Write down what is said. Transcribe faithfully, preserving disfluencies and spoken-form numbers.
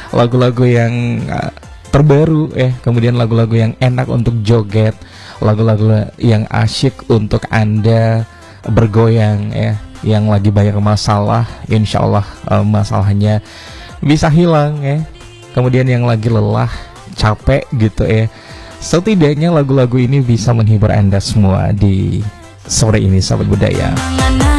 lagu-lagu yang uh, terbaru ya, kemudian lagu-lagu yang enak untuk joget, lagu-lagu yang asyik untuk Anda bergoyang ya, yang lagi banyak masalah, insya Allah uh, masalahnya bisa hilang ya. Kemudian yang lagi lelah, capek gitu ya, setidaknya lagu-lagu ini bisa menghibur Anda semua di sore ini, sahabat budaya.